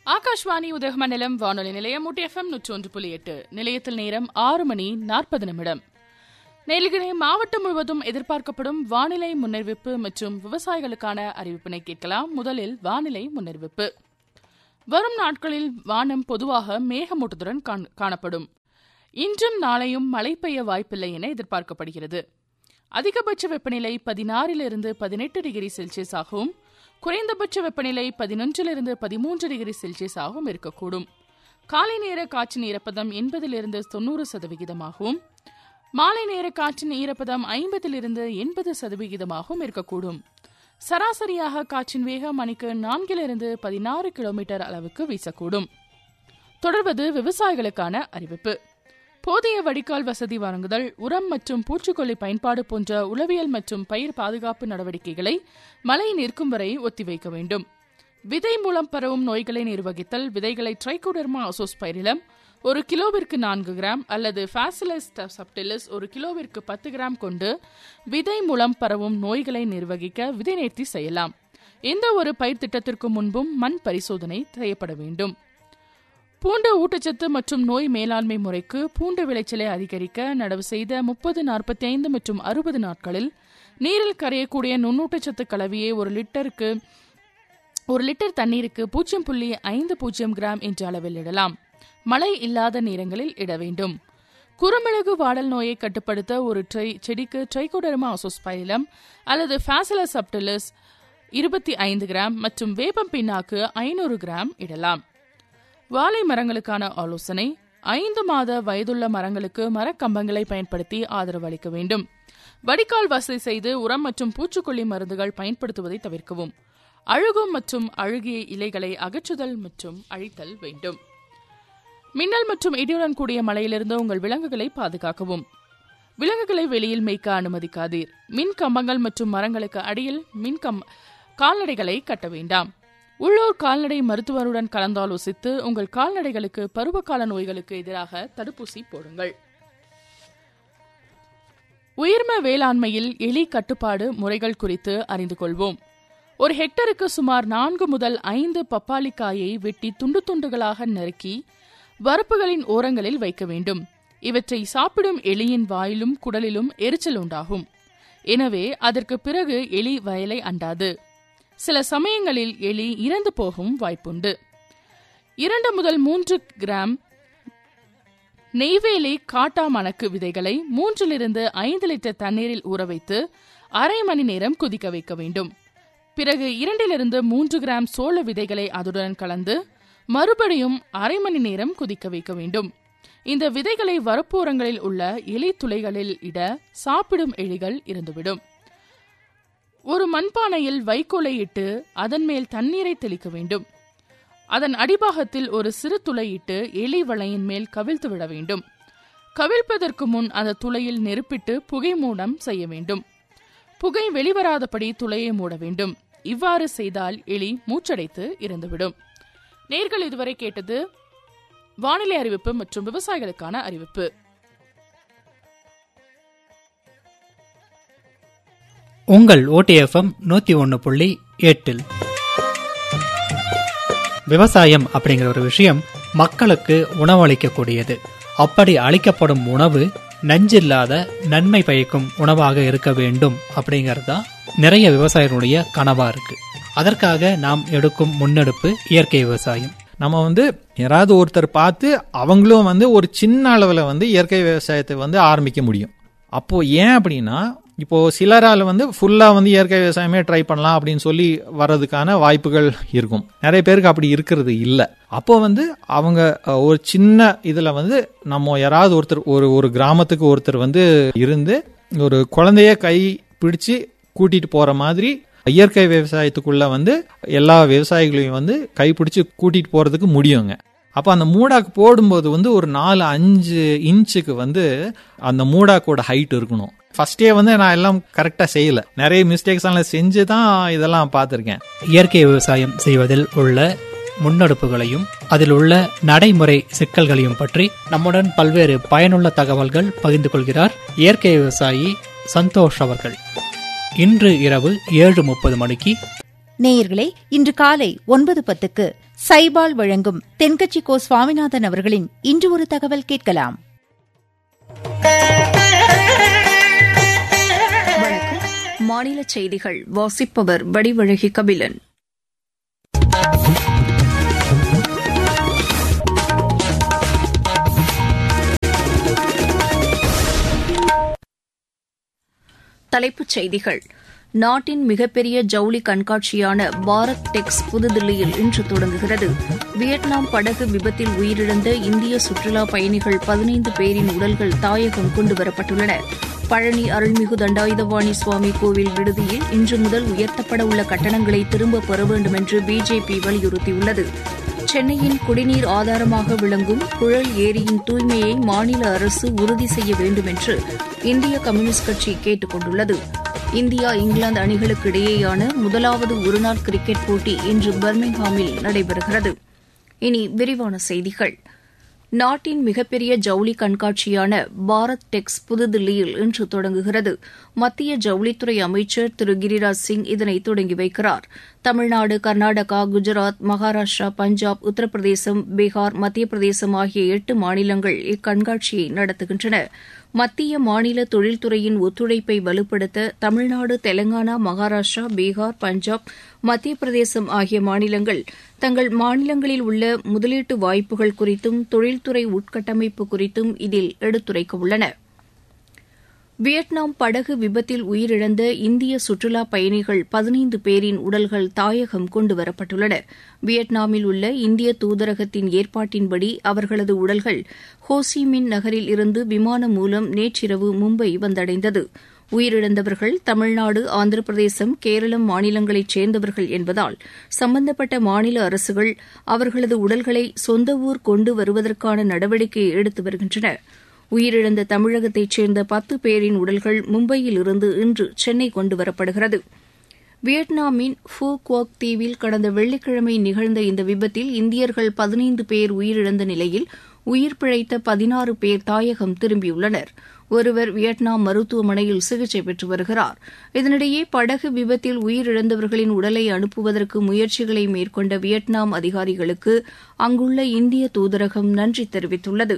ஆகாஷ்வாணி உதகமண்டலம் வானொலி நிலையம் ஊட்டி FM 101.8. நிலையத்தில் நேரம் 6:40. நேர்களை மாவட்டம் முழுவதும் எதிர்பார்க்கப்படும் வானிலை முன்னறிவிப்பு மற்றும் விவசாயிகளுக்கான அறிவிப்பினை கேட்கலாம். முதலில் வானிலை முன்னறிவிப்பு. வரும் நாட்களில் வானம் பொதுவாக மேகமூட்டத்துடன் காணப்படும். இன்றும் நாளையும் மழை பெய்ய வாய்ப்பில்லை என எதிர்பார்க்கப்படுகிறது. அதிகபட்ச வெப்பநிலை 16 to 18 டிகிரி செல்சியஸ் ஆகவும் குறைந்தபட்ச வெப்பநிலை 11 to 13 டிகிரி செல்சியஸ் ஆகவும் இருக்கக்கூடும். காலை நேர காற்றின் ஈரப்பதம் 80 to 90% மாலை நேர காற்றின் ஈரப்பதம் 50 to 80% இருக்கக்கூடும். சராசரியாக காற்றின் வேகம் மணிக்கு 4 to 16 கிலோமீட்டர் அளவுக்கு வீசக்கூடும். தொடர்வது விவசாயிகளுக்கான அறிவிப்பு. போதிய வடிகால் வசதி வழங்குதல், உரம் மற்றும் பூச்சிக்கொல்லி பயன்பாடு போன்ற உளவியல் மற்றும் பயிர் பாதுகாப்பு நடவடிக்கைகளை மழை நிற்கும் வரை ஒத்திவைக்க வேண்டும். விதை மூலம் பரவும் நோய்களை நிர்வகித்தல். விதைகளை ட்ரைகோடெர்மா அசோஸ்பைரிலம் 1 கிலோவிற்கு 4 கிராம் அல்லது பாசிலஸ் சப்டிலிஸ் 1 கிலோவிற்கு 10 கிராம் கொண்டு விதை மூலம் பரவும் நோய்களை நிர்வகிக்க விதை நேர்த்தி செய்யலாம். எந்த ஒரு பயிர் திட்டத்திற்கு முன்பும் மண் பரிசோதனை செய்யப்பட வேண்டும். பூண்டு ஊட்டச்சத்து மற்றும் நோய் மேலாண்மை முறைக்கு பூண்டு விளைச்சலை அதிகரிக்க நடவு செய்த 30, 45 மற்றும் 60 நாட்களில் நீரில் கரையக்கூடிய நுண்ணூட்டச்சத்து கலவையை 1 லிட்டர் தண்ணீருக்கு 0.50 கிராம் என்ற அளவில் இடலாம். மழை இல்லாத நேரங்களில் இட வேண்டும். குறுமிளகு வாடல் நோயை கட்டுப்படுத்த ஒரு செடிக்கு ட்ரைகோடெர்மா அசோஸ்பைரிலம் அல்லது பாசிலஸ் சப்டிலிஸ் 25 கிராம் மற்றும் வேப்பம் பின்னாக்கு 500 கிராம் இடலாம். வாழை மரங்களுக்கான ஆலோசனை. 5 மாத வயதுள்ள மரங்களுக்கு மரக்கம்பங்களை பயன்படுத்தி ஆதரவு அளிக்க வேண்டும். வடிகால் வசதி செய்து உரம் மற்றும் பூச்சிக்கொல்லி மருந்துகள் பயன்படுத்துவதை தவிர்க்கவும். அழுகும் மற்றும் அழுகிய இலைகளை அகற்றுதல் மற்றும் அழித்தல் வேண்டும். மின்னல் மற்றும் இடியுடன் கூடிய மழையிலிருந்து உங்கள் விலங்குகளை பாதுகாக்கவும். விலங்குகளை வெளியில் மேய்க்க அனுமதிக்காதீர். மின் கம்பங்கள் மற்றும் மரங்களுக்கு அடியில் கால்நடைகளை கட்ட வேண்டாம். உள்ளூர் கால்நடை மருத்துவருடன் கலந்தாலோசித்து உங்கள் கால்நடைகளுக்கு பருவகால நோய்களுக்கு எதிராக தடுப்பூசி போடுங்கள். உயிர்ம வேளாண்மையில் எலி கட்டுப்பாடு முறைகள் குறித்து அறிந்து கொள்வோம். ஒரு ஹெக்டருக்கு சுமார் 4 முதல் 5 பப்பாளிக்காயை வெட்டி துண்டு துண்டுகளாக நறுக்கி வரப்புகளின் ஓரங்களில் வைக்க வேண்டும். இவற்றை சாப்பிடும் எலியின் வாயிலும் குடலிலும் எரிச்சல் உண்டாகும். எனவே அதற்கு பிறகு எலி வயலை அண்டாது. சில சமயங்களில் எலி இறந்து போகும் வாய்ப்புண்டு. 2 முதல் 3 கிராம் நெய்வேலி காட்டா மணக்கு விதைகளை 3 to 5 லிட்டர் தண்ணீரில் ஊற வைத்து அரை மணி நேரம் கொதிக்க வைக்க வேண்டும். பிறகு 2 to 3 கிராம் சோள விதைகளை அதுடன் கலந்து மறுபடியும் அரை மணி நேரம் கொதிக்க வைக்க வேண்டும். இந்த விதைகளை வரப்போரங்களில் உள்ள எலி துளைகளில் இட சாப்பிடும் எலிகள் இறந்துவிடும். ஒரு மண்பானையில் வைக்கோலை இட்டு அதன் மேல் தண்ணீரை தெளிக்க வேண்டும். அதன் அடிபாகத்தில் ஒரு சிறு துளை இட்டு எலி வளையின் மேல் கவிழ்த்து விட வேண்டும். கவிழ்ப்பதற்கு முன் அந்த துளையில் நெருப்பிட்டு புகை மூடம் செய்ய வேண்டும். புகை வெளிவராதபடி துளையை மூட வேண்டும். இவ்வாறு செய்தால் எலி மூச்சடைத்து இறந்துவிடும். நேர்கள் இதுவரை கேட்டது வானிலை அறிவிப்பு மற்றும் விவசாயிகளுக்கான அறிவிப்பு. உங்கள் ஊட்டி FM 101.8 விவசாயம் அப்படிங்கிற ஒரு விஷயம் மக்களுக்கு உணவளிக்கக்கூடியது. அப்படி அளிக்கப்படும் உணவு நஞ்சில்லாத நன்மை பயக்கும் உணவாக இருக்க வேண்டும் அப்படிங்கறதுதான் நிறைய விவசாயிகளுடைய கனவா இருக்கு. அதற்காக நாம் எடுக்கும் முன்னெடுப்பு இயற்கை விவசாயம். நம்ம யாராவது ஒருத்தர் பார்த்து அவங்களும் ஒரு சின்ன அளவுல இயற்கை விவசாயத்தை ஆரம்பிக்க முடியும். அப்போ ஏன் அப்படின்னா, இப்போ சிலரால் ஃபுல்லா இயற்கை விவசாயமே ட்ரை பண்ணலாம் அப்படின்னு சொல்லி வர்றதுக்கான வாய்ப்புகள் இருக்கும். நிறைய பேருக்கு அப்படி இருக்கிறது இல்லை. அப்போ அவங்க ஒரு சின்ன இதுல நம்ம யாராவது ஒருத்தர் ஒரு கிராமத்துக்கு ஒருத்தர் இருந்து ஒரு குழந்தைய கை பிடிச்சு கூட்டிட்டு போற மாதிரி இயற்கை விவசாயத்துக்குள்ள எல்லா விவசாயிகளையும் கைப்பிடிச்சு கூட்டிட்டு போறதுக்கு முடியுங்க. அப்ப அந்த மூடாக்கு போடும்போது ஒரு 4-5 இன்ச்சுக்கு அந்த மூடாக்கோட ஹைட் இருக்கணும். ஃபர்ஸ்டே நான் எல்லாம் கரெக்டா செய்யல, நிறைய மிஸ்டேக்ஸ் எல்லாம் செஞ்சுதான் இதெல்லாம் பார்த்திருக்கேன். இயற்கை விவசாயம் செய்வதில் உள்ள முன்னெடுப்புகளையும் அதில் உள்ள நடைமுறை சிக்கல்களையும் பற்றி நம்முடன் பல்வேறு பயனுள்ள தகவல்கள் பகிர்ந்து கொள்கிறார் இயற்கை விவசாயி சந்தோஷ் அவர்கள். இன்று இரவு 7:30 மணிக்கு நேயர்களே, இன்று காலை 9:10 சைபால் வழங்கும் தென்கட்சி கோ சுவாமிநாதன் அவர்களின் இன்று ஒரு தகவல் கேட்கலாம். வணக்கம். மாநில செய்திகள் வாசிப்பவர் வடிவழகி கபிலன். தலைப்புச் செய்திகள். நாட்டின் மிகப்பெரிய ஜவுளி கண்காட்சியான பாரத் டெக்ஸ் புதுதில்லியில் இன்று தொடங்குகிறது. வியட்நாம் படகு விபத்தில் உயிரிழந்த இந்திய சுற்றுலா பயணிகள் 15 பேரின் உடல்கள் தாயகம் கொண்டுவரப்பட்டுள்ளன. பழனி அருள்மிகு தண்டாயுதபாணி சுவாமி கோவில் விடுதியில் இன்று முதல் உயர்த்தப்பட உள்ள கட்டணங்களை திரும்பப் பெற வேண்டும் என்று பிஜேபி வலியுறுத்தியுள்ளது. சென்னையின் குடிநீர் ஆதாரமாக விளங்கும் புழல் ஏரியின் தூய்மையை மாநில அரசு உறுதி செய்ய வேண்டும் என்று இந்திய கம்யூனிஸ்ட் கட்சி கேட்டுக் கொண்டுள்ளது. இந்தியா இங்கிலாந்து அணிகளுக்கு இடையேயான முதலாவது ஒருநாள் கிரிக்கெட் போட்டி இன்று பர்மிங்ஹாமில் நடைபெறுகிறது. இனி விரிவான செய்திகள். நாட்டின் மிகப்பெரிய ஜவுளி கண்காட்சியான பாரத் டெக்ஸ் புதுதில்லியில் இன்று தொடங்குகிறது. மத்திய ஜவுளித்துறை அமைச்சர் திரு கிரிராஜ் சிங் இதனை தொடங்கி வைக்கிறார். தமிழ்நாடு, கர்நாடகா, குஜராத், மகாராஷ்டிரா, பஞ்சாப், உத்தரப்பிரதேசம், பீகார், மத்திய பிரதேசம் ஆகிய 8 மாநிலங்கள் இக்கண்காட்சியை நடத்துகின்றன. மத்திய மாநில தொழில்துறையின் ஒத்துழைப்பை வலுப்படுத்த தமிழ்நாடு, தெலங்கானா, மகாராஷ்டிரா, பீகார், பஞ்சாப், மத்திய பிரதேசம் ஆகிய மாநிலங்கள் தங்கள் மாநிலங்களில் உள்ள முதலீட்டு வாய்ப்புகள் குறித்தும் தொழில்துறை உட்கட்டமைப்பு குறித்தும் இதில் எடுத்துரைக்க உள்ளன. வியட்நாம் படகு விபத்தில் உயிரிழந்த இந்திய சுற்றுலா பயணிகள் 15 பேரின் உடல்கள் தாயகம் கொண்டுவரப்பட்டுள்ளன. வியட்நாமில் உள்ள இந்திய தூதரகத்தின் ஏற்பாட்டின்படி அவர்களது உடல்கள் ஹோசிமின் நகரில் இருந்து விமானம் மூலம் நேற்றிரவு மும்பை வந்தடைந்தது. உயிரிழந்தவர்கள் தமிழ்நாடு, ஆந்திர பிரதேசம், கேரளம் மாநிலங்களைச் சேர்ந்தவர்கள் என்பதால் சம்பந்தப்பட்ட மாநில அரசுகள் அவர்களது உடல்களை சொந்த ஊர் கொண்டு வருவதற்கான நடவடிக்கையை எடுத்து வருகின்றன. உயிரிழந்த தமிழகத்தைச் சேர்ந்த 10 பேரின் உடல்கள் மும்பையில் இருந்து இன்று சென்னை கொண்டுவரப்படுகிறது. வியட்நாமின் ஃபூ குவாக் தீவில் கடந்த வெள்ளிக்கிழமை நிகழ்ந்த இந்த விபத்தில் இந்தியர்கள் 15 பேர் உயிரிழந்த நிலையில் உயிர் பிழைத்த 16 பேர் தாயகம் திரும்பியுள்ளனர். ஒருவர் வியட்நாம் மருத்துவமனையில் சிகிச்சை பெற்று வருகிறார். இதனிடையே படகு விபத்தில் உயிரிழந்தவர்களின் உடலை அனுப்புவதற்கு முயற்சிகளை மேற்கொண்ட வியட்நாம் அதிகாரிகளுக்கு அங்குள்ள இந்திய தூதரகம் நன்றி தெரிவித்துள்ளது.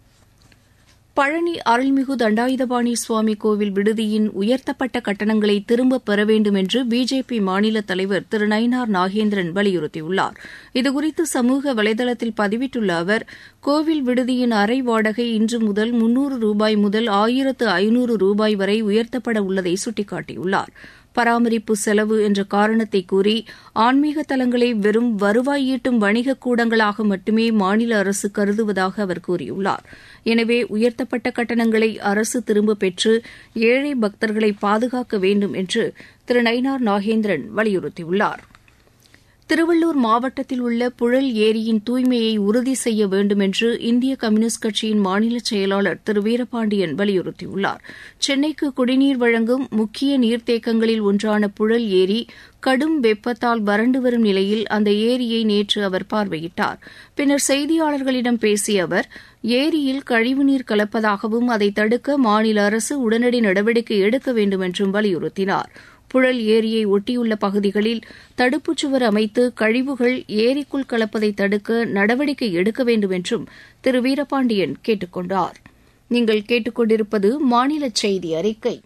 பழனி அருள்மிகு தண்டாயுதபாணி சுவாமி கோவில் விடுதியின் உயர்த்தப்பட்ட கட்டணங்களை திரும்பப் பெற வேண்டும் என்று பிஜேபி மாநில தலைவர் திரு நயினார் நாகேந்திரன் வலியுறுத்தியுள்ளார். இதுகுறித்து சமூக வலைதளத்தில் பதிவிட்டுள்ள அவர், கோவில் விடுதியின் அறை வாடகை இன்று முதல் 300 ரூபாய் முதல் 1500 ரூபாய் வரை உயர்த்தப்பட உள்ளதை சுட்டிக்காட்டியுள்ளார். பராமரிப்பு செலவு என்ற காரணத்தை கூறி ஆன்மீக தலங்களை வெறும் வருவாய் ஈட்டும் வணிக கூடங்களாக மட்டுமே மாநில அரசு கருதுவதாக அவர் கூறியுள்ளார். எனவே உயர்த்தப்பட்ட கட்டணங்களை அரசு திரும்பப் பெற்று ஏழை பக்தர்களை பாதுகாக்க வேண்டும் என்று திரு நயினார் நாகேந்திரன் வலியுறுத்தியுள்ளார். திருவள்ளூர் மாவட்டத்தில் உள்ள புழல் ஏரியின் தூய்மையை உறுதி செய்ய வேண்டும் என்று இந்திய கம்யூனிஸ்ட் கட்சியின் மாநில செயலாளர் திரு வீரபாண்டியன் வலியுறுத்தியுள்ளார். சென்னைக்கு குடிநீர் வழங்கும் முக்கிய நீர்த்தேக்கங்களில் ஒன்றான புழல் ஏரி கடும் வெப்பத்தால் வறண்டு வரும் நிலையில் அந்த ஏரியை நேற்று அவர் பார்வையிட்டார். பின்னர் செய்தியாளர்களிடம் பேசிய அவர், ஏரியில் கழிவுநீர் கலப்பதாகவும் அதை தடுக்க மாநில அரசு உடனடி நடவடிக்கை எடுக்க வேண்டும் என்றும் வலியுறுத்தினார். புழல் ஏரியை ஒட்டியுள்ள பகுதிகளில் தடுப்புச் சுவர் அமைத்து கழிவுகள் ஏரிக்குள் கலப்பதை தடுக்க நடவடிக்கை எடுக்க வேண்டும் என்றும் திரு வீரபாண்டியன் கேட்டுக் கொண்டார். நீங்கள் கேட்டுக்கொண்டிருப்பது மாநில செய்தி அறிக்கை.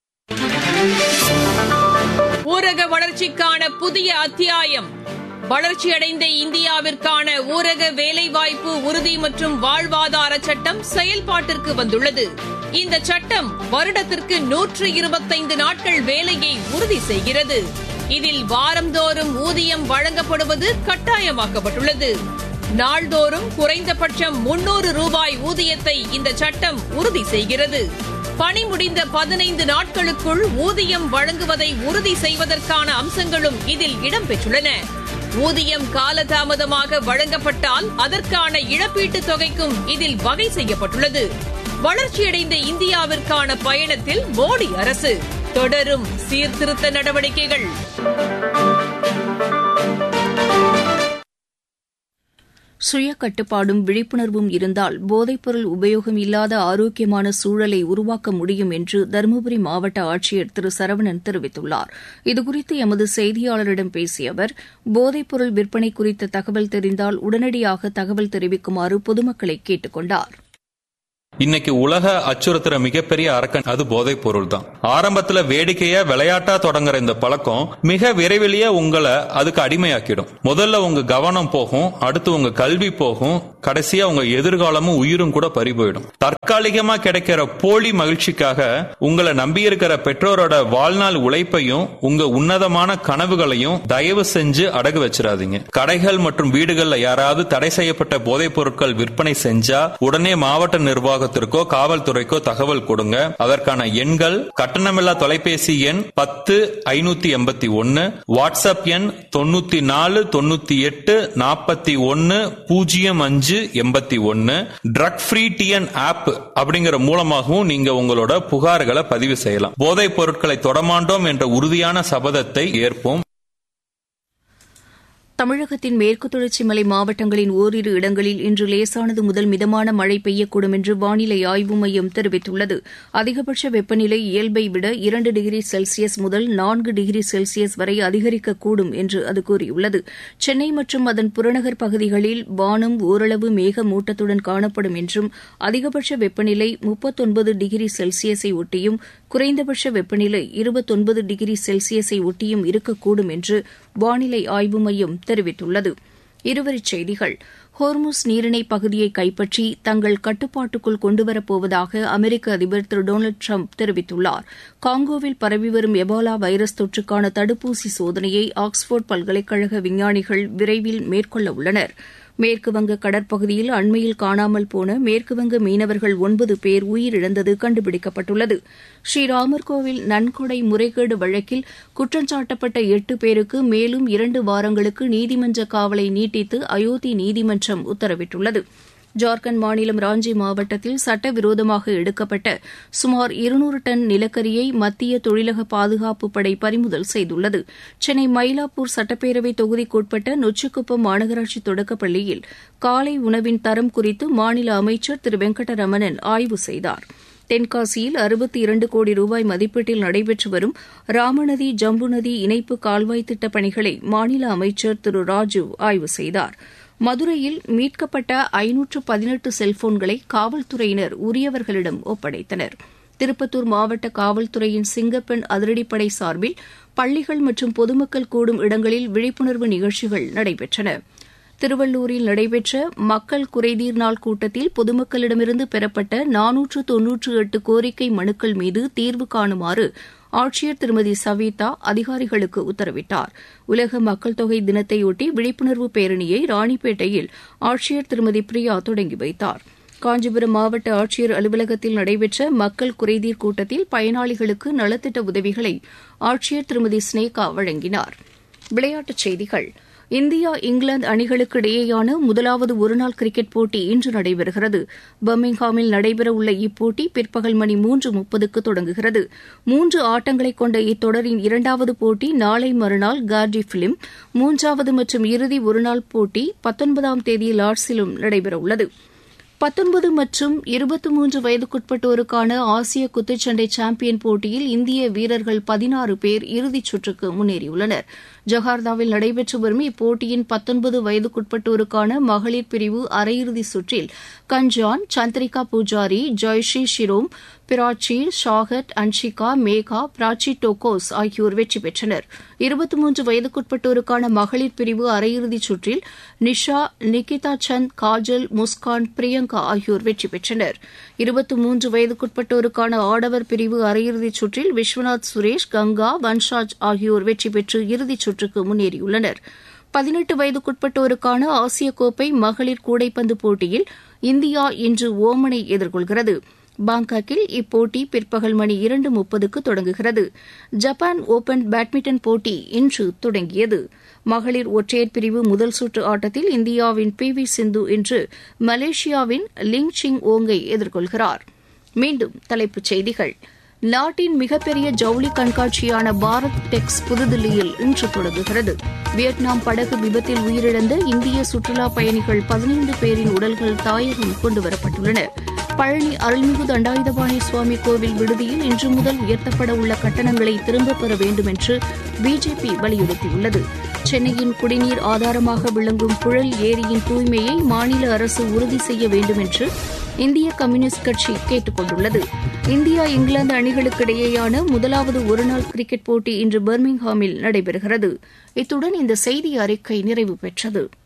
ஊரக வளர்ச்சிக்கான புதிய அத்தியாயம். வளர்ச்சியடைந்த இந்தியாவிற்கான ஊரக வேலைவாய்ப்பு உறுதி மற்றும் வாழ்வாதார சட்டம் செயல்பாட்டிற்கு வந்துள்ளது. இந்த சட்டம் வருடத்திற்கு 125 நாட்கள் வேலையை உறுதி செய்கிறது. இதில் வாரந்தோறும் ஊதியம் வழங்கப்படுவது கட்டாயமாக்கப்பட்டுள்ளது. நாள்தோறும் குறைந்தபட்சம் 300 ரூபாய் ஊதியத்தை இந்த சட்டம் உறுதி செய்கிறது. பணி முடிந்த 15 நாட்களுக்குள் ஊதியம் வழங்குவதை உறுதி செய்வதற்கான அம்சங்களும் இதில் இடம்பெற்றுள்ளன. ஊதியம் காலதாமதமாக வழங்கப்பட்டால் அதற்கான இழப்பீட்டுத் தொகைக்கும் இதில் வகை செய்யப்பட்டுள்ளது. வளர்ச்சியடைந்த இந்தியாவிற்கான பயணத்தில் மோடி அரசு தொடரும் சீர்திருத்த நடவடிக்கைகள். சுய கட்டுப்பாடும் விழிப்புணர்வும் இருந்தால் போதைப்பொருள் உபயோகம் இல்லாத ஆரோக்கியமான சூழலை உருவாக்க முடியும் என்று தருமபுரி மாவட்ட ஆட்சியர் திரு சரவணன் தெரிவித்துள்ளார். இதுகுறித்து எமது செய்தியாளரிடம் பேசிய அவர், போதைப்பொருள் விற்பனை குறித்த தகவல் தெரிந்தால் உடனடியாக தகவல் தெரிவிக்குமாறு பொதுமக்களை கேட்டுக் கொண்டார். இன்னைக்கு உலக அச்சுறுத்துற மிகப்பெரிய அரக்கன் அது போதைப் பொருள் தான். ஆரம்பத்துல வேடிக்கையா விளையாட்டா தொடங்குற இந்த பழக்கம் மிக விரைவிலேயே உங்களை அதுக்கு அடிமையாக்கிடும். முதல்ல உங்க கவனம் போகும், அடுத்து உங்க கல்வி போகும், கடைசியா உங்க எதிர்காலமும் உயிரும் கூட பறி போயிடும். தற்காலிகமா கிடைக்கிற போலி மகிழ்ச்சிக்காக உங்களை நம்பியிருக்கிற பெற்றோரோட வாழ்நாள் உழைப்பையும் உங்க உன்னதமான கனவுகளையும் தயவு செஞ்சு அடகு வச்சிடாதீங்க. கடைகள் மற்றும் வீடுகள்ல யாராவது தடை செய்யப்பட்ட போதைப் பொருட்கள் விற்பனை செஞ்சா உடனே மாவட்ட நிர்வாகத்திற்கோ காவல்துறைக்கோ தகவல் கொடுங்க. அதற்கான எண்கள் கட்டணமில்லா தொலைபேசி எண் 10-581, வாட்ஸ்அப் எண் 94-98-41-05-81, ட்ரக் ஃப்ரீ டிஎன் ஆப் அப்படிங்கிற மூலமாகவும் நீங்க உங்களோட புகார்களை பதிவு செய்யலாம். போதைப் பொருட்களை தொடமாண்டோம் என்ற உறுதியான சபதத்தை ஏற்போம். தமிழகத்தின் மேற்கு தொடர்ச்சி மலை மாவட்டங்களின் ஓரிரு இடங்களில் இன்று லேசானது முதல் மிதமான மழை பெய்யக்கூடும் என்று வானிலை ஆய்வு மையம் தெரிவித்துள்ளது. அதிகபட்ச வெப்பநிலை இயல்பை விட 2 டிகிரி செல்சியஸ் முதல் 4 டிகிரி செல்சியஸ் வரை அதிகரிக்கக்கூடும் என்று அது கூறியுள்ளது. சென்னை மற்றும் அதன் புறநகர் பகுதிகளில் வானம் ஓரளவு மேகமூட்டத்துடன் காணப்படும் என்றும் அதிகபட்ச வெப்பநிலை 39 டிகிரி செல்சியஸை ஒட்டியும் குறைந்தபட்ச வெப்பநிலை 29 டிகிரி செல்சியஸை ஒட்டியும் இருக்கக்கூடும் என்று வானிலை ஆய்வு மையம் தெரிவித்துள்ளது. இருவரிச் செய்திகள். ஹோர்முஸ் நீரிணை பகுதியை கைப்பற்றி தங்கள் கட்டுப்பாட்டுக்குள் கொண்டுவரப்போவதாக அமெரிக்க அதிபர் திரு டொனால்டு ட்ரம்ப் தெரிவித்துள்ளார். காங்கோவில் பரவிவரும் எபோலா வைரஸ் தொற்றுக்கான தடுப்பூசி சோதனையை ஆக்ஸ்போர்ட் பல்கலைக்கழக விஞ்ஞானிகள் விரைவில் மேற்கொள்ள உள்ளனர். மேற்குவங்க கடற்பகுதியில் அண்மையில் காணாமல் போன மேற்குவங்க மீனவர்கள் 9 பேர் உயிரிழந்தது கண்டுபிடிக்கப்பட்டுள்ளது. ஸ்ரீராமர் கோவில் நன்கொடை முறைகேடு வழக்கில் குற்றஞ்சாட்டப்பட்ட 8 பேருக்கு மேலும் 2 வாரங்களுக்கு நீதிமன்ற காவலை நீட்டித்து அயோத்தி நீதிமன்றம் உத்தரவிட்டுள்ளது. ஜார்க்கண்ட் மாநிலம் ராஞ்சி மாவட்டத்தில் சட்டவிரோதமாக எடுக்கப்பட்ட சுமார் 200 டன் நிலக்கரியை மத்திய தொழிலக பாதுகாப்பு படை பறிமுதல் செய்துள்ளது. சென்னை மயிலாப்பூர் சட்டப்பேரவை தொகுதிக்குட்பட்ட நொச்சிக்குப்பம் மாநகராட்சி தொடக்கப்பள்ளியில் காலை உணவின் தரம் குறித்து மாநில அமைச்சர் திரு வெங்கடரமணன் ஆய்வு செய்தார். தென்காசியில் 62 கோடி ரூபாய் மதிப்பீட்டில் நடைபெற்று வரும் ராமநதி ஜம்பு நதி இணைப்பு கால்வாய் திட்டப் பணிகளை மாநில அமைச்சர் திரு ராஜு ஆய்வு செய்தார். மதுரையில் மீட்கப்பட்ட 518 செல்போன்களை காவல்துறையினர் உரியவர்களிடம் ஒப்படைத்தனர். திருப்பத்தூர் மாவட்ட காவல்துறையின் சிங்கப்பெண் அதிரடிப்படை சார்பில் பள்ளிகள் மற்றும் பொதுமக்கள் கூடும் இடங்களில் விழிப்புணர்வு நிகழ்ச்சிகள் நடைபெற்றன. திருவள்ளூரில் நடைபெற்ற மக்கள் குறைதீர் நாள் கூட்டத்தில் பொதுமக்களிடமிருந்து பெறப்பட்ட 498 கோரிக்கை மனுக்கள் மீது தீர்வு காணுமாறு ஆட்சியர் திருமதி சவிதா அதிகாரிகளுக்கு உத்தரவிட்டார். உலக மக்கள் தொகை தினத்தையொட்டி விழிப்புணர்வு பேரணியை ராணிப்பேட்டையில் ஆட்சியர் திருமதி பிரியா தொடங்கி வைத்தார். காஞ்சிபுரம் மாவட்ட ஆட்சியர் அலுவலகத்தில் நடைபெற்ற மக்கள் குறைதீர் கூட்டத்தில் பயனாளிகளுக்கு நலத்திட்ட உதவிகளை ஆட்சியர் திருமதி ஸ்னேகா வழங்கினார். விளையாட்டுச் செய்திகள். இந்தியா இங்கிலாந்து அணிகளுக்கு இடையேயான முதலாவது ஒருநாள் கிரிக்கெட் போட்டி இன்று நடைபெறுகிறது. பர்மிங்ஹாமில் நடைபெறவுள்ள இப்போட்டி பிற்பகல் மணி 3:30க்கு தொடங்குகிறது. 3 ஆட்டங்களை கொண்ட இத்தொடரின் 2வது போட்டி நாளை மறுநாள் கார்டிஃபிலும், 3வது மற்றும் இறுதி ஒருநாள் போட்டி 19ஆம் தேதி லார்ட்ஸிலும் நடைபெறவுள்ளது. 19 மற்றும் 23 வயதுக்குட்பட்டோருக்கான ஆசிய குத்துச்சண்டை சாம்பியன் போட்டியில் இந்திய வீரர்கள் 16 பேர் இறுதிச் சுற்றுக்கு முன்னேறியுள்ளனர். ஜகார்த்தாவில் நடைபெற்று வரும் இப்போட்டியின் 19 வயதுக்குட்பட்டோருக்கான மகளிர் பிரிவு அரையிறுதி சுற்றில் கஞ்சான், சந்திரிகா பூஜாரி, ஜெயஸ்ரீ ஷிரோம், பிராச்சி, ஷாகட், அன்ஷிகா, மேகா, பிராச்சி டோகோஸ் ஆகியோர் வெற்றி பெற்றனர். 23 வயதுக்குட்பட்டோருக்கான மகளிர் பிரிவு அரையிறுதிச் சுற்றில் நிஷா, நிகிதா சந்த், காஜல், முஸ்கான், பிரியங்கா ஆகியோர் வெற்றி பெற்றனர். 23 வயதுக்குட்பட்டோருக்கான ஆடவர் பிரிவு அரையிறுதிச் சுற்றில் விஸ்வநாத் சுரேஷ், கங்கா, வன்ஷாஜ் ஆகியோர் வெற்றி பெற்று இறுதிச் சுற்றுக்கு முன்னேறியுள்ளனர். 18 வயதுக்குட்பட்டோருக்கான ஆசிய கோப்பை மகளிர் கூடைப்பந்து போட்டியில் இந்தியா இன்று ஓமனை எதிர்கொள்கிறது. பாங்காக்கில் இப்போட்டி பிற்பகல் மணி 2:30க்கு தொடங்குகிறது. ஜப்பான் ஓபன் பேட்மிண்டன் போட்டி இன்று தொடங்கியது. மகளிர் ஒற்றையர் பிரிவு முதல் சுற்று ஆட்டத்தில் இந்தியாவின் PV சிந்து இன்று மலேசியாவின் லிங் சிங் ஓங்கை எதிர்கொள்கிறார். மீண்டும் தலைப்புச் செய்திகள். நாட்டின் மிகப்பெரிய ஜவுளி கண்காட்சியான பாரத் டெக்ஸ் புதுதில்லியில் இன்று தொடங்குகிறது. வியட்நாம் படகு விபத்தில் உயிரிழந்த இந்திய சுற்றுலா பயணிகள் 15 பேரின் உடல்கள் தாயகம் கொண்டுவரப்பட்டுள்ளன. பழனி அருள்மிகு தண்டாயுதபாணி சுவாமி கோவில் விடுதியில் இன்று முதல் உயர்த்தப்பட உள்ள கட்டணங்களை திரும்பப் பெற வேண்டும் என்று பிஜேபி வலியுறுத்தியுள்ளது. சென்னையின் குடிநீர் ஆதாரமாக விளங்கும் புழல் ஏரியின் தூய்மையை மாநில அரசு உறுதி செய்ய வேண்டும் என்று இந்திய கம்யூனிஸ்ட் கட்சி கேட்டுக் கொண்டுள்ளது. இந்தியா இங்கிலாந்து அணிகளுக்கிடையேயான முதலாவது ஒருநாள் கிரிக்கெட் போட்டி இன்று பர்மிங்ஹாமில் நடைபெறுகிறது. இத்துடன் இந்த செய்தி அறிக்கை நிறைவு பெற்றது.